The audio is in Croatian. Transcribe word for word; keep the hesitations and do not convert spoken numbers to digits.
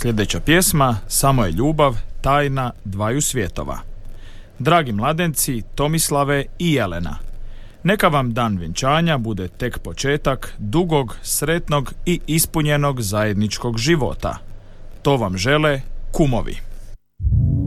Sljedeća pjesma Samo je ljubav, tajna dvaju svjetova. Dragi mladenci, Tomislave i Jelena, neka vam dan vjenčanja bude tek početak dugog, sretnog i ispunjenog zajedničkog života. To vam žele kumovi.